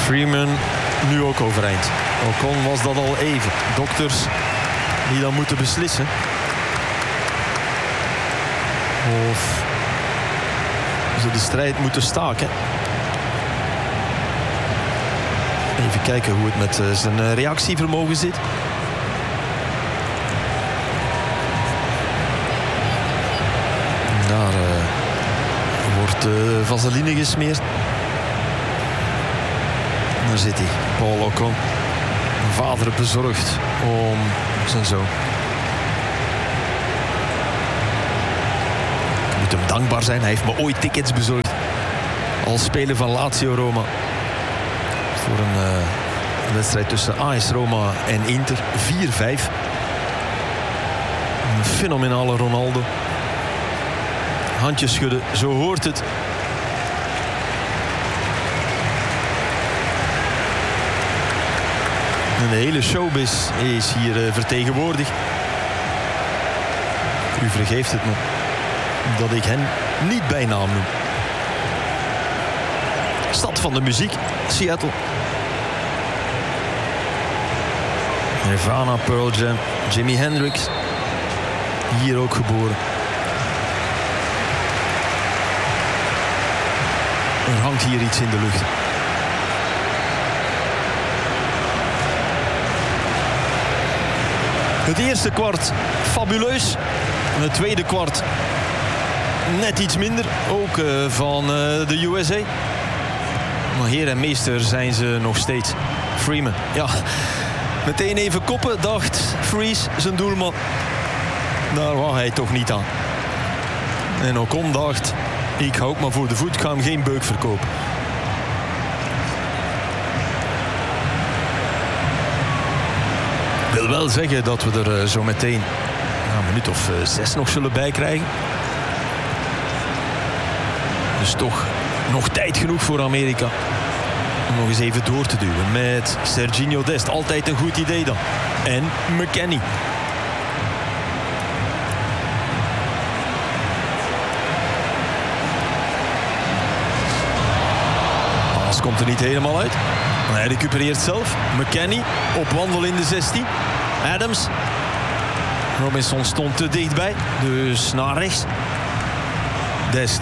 Freeman nu ook overeind. Ocon was dat al even. Dokters die dan moeten beslissen of ze de strijd moeten staken. Even kijken hoe het met zijn reactievermogen zit. Daar wordt vaseline gesmeerd. Daar zit hij, Paul Ocon. Vader bezorgd om zijn zoon. Ik moet hem dankbaar zijn. Hij heeft me ooit tickets bezorgd als speler van Lazio Roma. Voor een wedstrijd tussen AS Roma en Inter. 4-5. Een fenomenale Ronaldo. Handjes schudden, zo hoort het. En de hele showbiz is hier vertegenwoordigd. U vergeeft het me dat ik hen niet bij naam noem. Stad van de muziek, Seattle. Nirvana, Pearl Jam, Jimi Hendrix. Hier ook geboren. Er hangt hier iets in de lucht. Het eerste kwart fabuleus. Het tweede kwart net iets minder. Ook van de USA. Maar heer en meester zijn ze nog steeds. Freeman. Ja, meteen even koppen, dacht Vries, zijn doelman. Daar wou hij toch niet aan. En Ocon dacht, ik hou ook maar voor de voet, ik ga hem geen beuk verkopen. Ik wil wel zeggen dat we er zo meteen een minuut of 6 nog zullen bij krijgen. Dus toch nog tijd genoeg voor Amerika om nog eens even door te duwen met Serginho Dest. Altijd een goed idee dan. En McKennie. Alles komt er niet helemaal uit. Maar hij recupereert zelf. McKennie op wandel in de 16. Adams. Robinson stond te dichtbij. Dus naar rechts. Dest.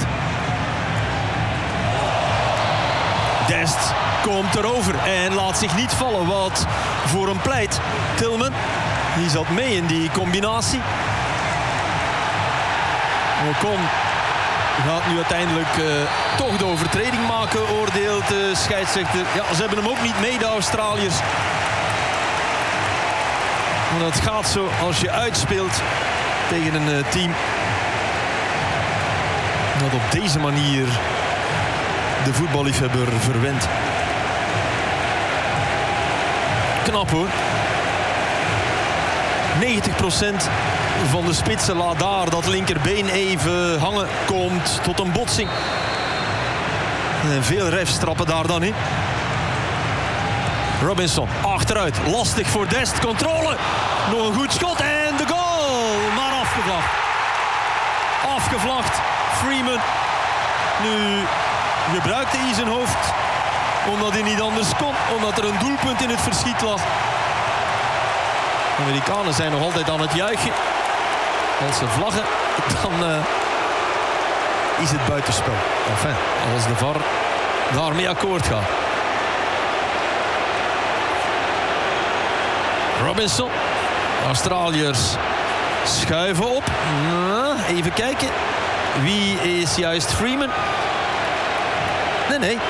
Dest komt erover en laat zich niet vallen. Wat voor een pleit. Tillman. Die zat mee in die combinatie. Ocon gaat nu uiteindelijk toch de overtreding maken, oordeelt de scheidsrechter. Ja, ze hebben hem ook niet mee, de Australiërs. Want het gaat zo als je uitspeelt tegen een team dat op deze manier de voetballiefhebber verwendt. Knap hoor. 90% van de spitsen laat daar dat linkerbeen even hangen. Komt tot een botsing. En veel refs trappen daar dan in. Robinson achteruit. Lastig voor Dest. Controle. Nog een goed schot en de goal. Maar afgevlacht. Afgevlacht. Freeman. Nu gebruikte hij zijn hoofd. Omdat hij niet anders kon. Omdat er een doelpunt in het verschiet lag. De Amerikanen zijn nog altijd aan het juichen. Als ze vlaggen, dan is het buitenspel. Enfin, als de VAR daarmee akkoord gaat. Robinson. Australiërs schuiven op. Even kijken. Wie is juist Freeman? Nee.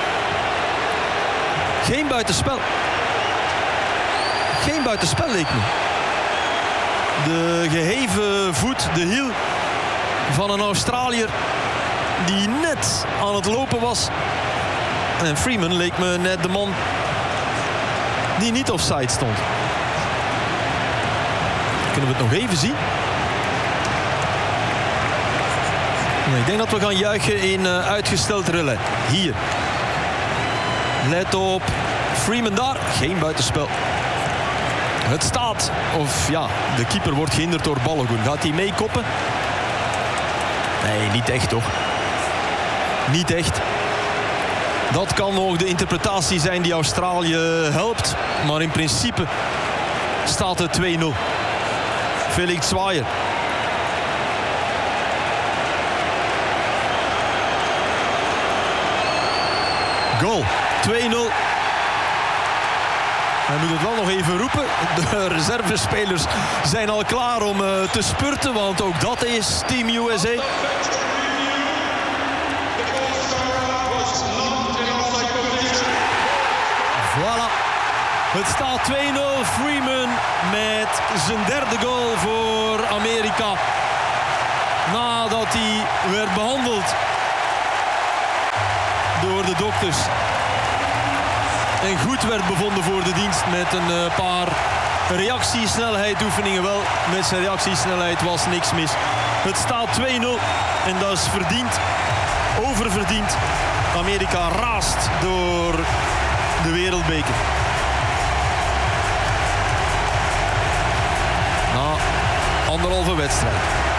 Geen buitenspel. Geen buitenspel leek me. De geheven voet, de hiel van een Australiër die net aan het lopen was. En Freeman leek me net de man die niet offside stond. Kunnen we het nog even zien? Ik denk dat we gaan juichen in uitgesteld relais. Hier. Let op. Freeman daar. Geen buitenspel. Het staat. Of ja, de keeper wordt gehinderd door Balogun. Gaat hij meekoppen? Nee, niet echt toch? Niet echt. Dat kan nog de interpretatie zijn die Australië helpt. Maar in principe staat het 2-0. Felix Zwaier. Goal. 2-0. Hij moet het wel nog even roepen. De reservespelers zijn al klaar om te spurten. Want ook dat is Team USA. Voilà. Het staat 2-0. Freeman met zijn derde goal voor Amerika. Nadat hij werd behandeld door de dokters. En goed werd bevonden voor de dienst met een paar reactiesnelheid oefeningen. Wel, met zijn reactiesnelheid was niks mis. Het staat 2-0 en dat is verdiend. Oververdiend. Amerika raast door de wereldbeker. Na anderhalve wedstrijd.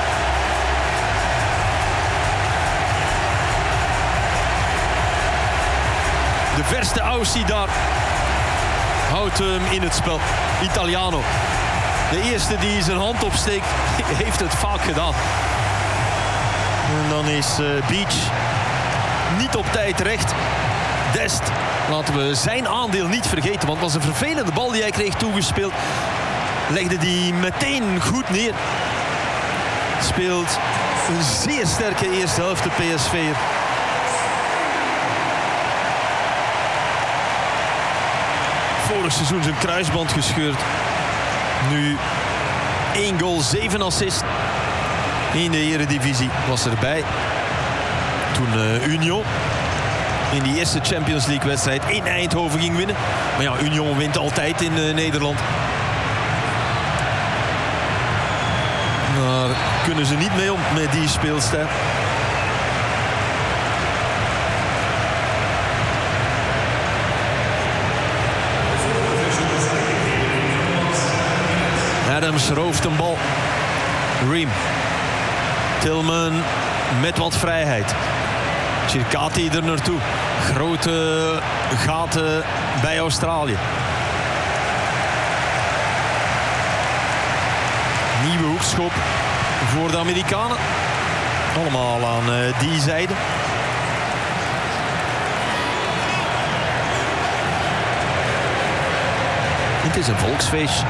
De verste Aussie daar houdt hem in het spel. Italiano. De eerste die zijn hand opsteekt, heeft het vaak gedaan. En dan is Beach niet op tijd recht. Dest, laten we zijn aandeel niet vergeten. Want het was een vervelende bal die hij kreeg toegespeeld. Legde die meteen goed neer. Speelt een zeer sterke eerste helft, de PSV'er. Vorig seizoen zijn kruisband gescheurd. Nu 1 goal, 7 assists in de Eredivisie. Was erbij toen Union in die eerste Champions League wedstrijd in Eindhoven ging winnen. Maar ja, Union wint altijd in Nederland. Daar kunnen ze niet mee om met die speelstijl. Adams rooft een bal. Ream. Tillman met wat vrijheid. Chirkati er naartoe. Grote gaten bij Australië. Nieuwe hoekschop voor de Amerikanen. Allemaal aan die zijde. Het is een volksfeest.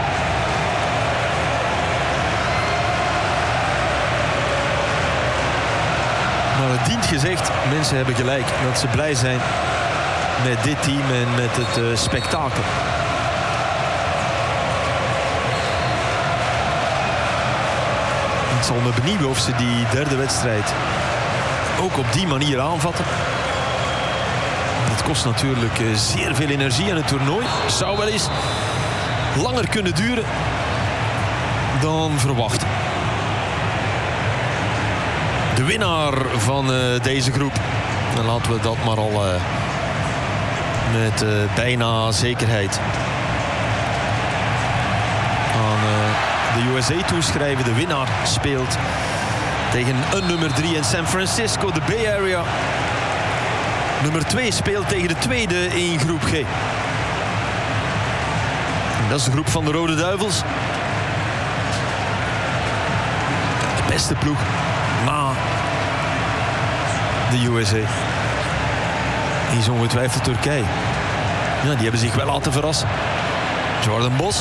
Maar het dient gezegd, mensen hebben gelijk dat ze blij zijn met dit team en met het spektakel. Het zal me benieuwen of ze die derde wedstrijd ook op die manier aanvatten. Dat kost natuurlijk zeer veel energie en het toernooi zou wel eens langer kunnen duren dan verwacht. De winnaar van deze groep. Dan laten we dat maar al met bijna zekerheid aan de USA toeschrijven. De winnaar speelt tegen een nummer 3 in San Francisco, de Bay Area. Nummer 2 speelt tegen de tweede in groep G. En dat is de groep van de Rode Duivels. De beste ploeg na de USA is ongetwijfeld Turkije. Ja, die hebben zich wel laten verrassen. Jordan Bos.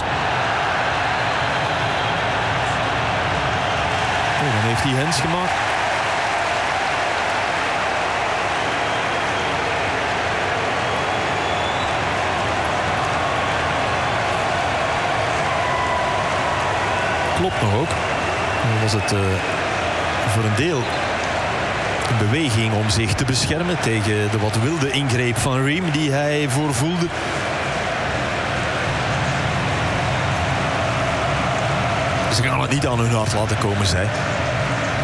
Oh, dan heeft hij hands gemaakt. Klopt nog ook. Dan was het voor een deel een beweging om zich te beschermen tegen de wat wilde ingreep van Ream die hij voorvoelde. Ze gaan het niet aan hun hart laten komen, zij.